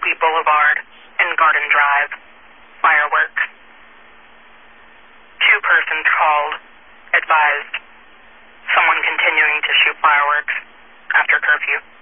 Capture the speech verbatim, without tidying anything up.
Hopi Boulevard and Garden Drive. Fireworks. Two persons called. Advised. Someone continuing to shoot fireworks after curfew.